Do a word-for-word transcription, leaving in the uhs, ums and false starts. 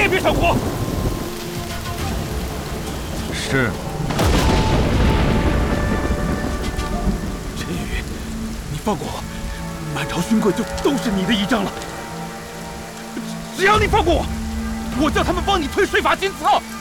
也别想活。 是。 陈宇，你放过我，满朝勋贵就都是你的依仗了。只要你放过我，我叫他们帮你推税法金册。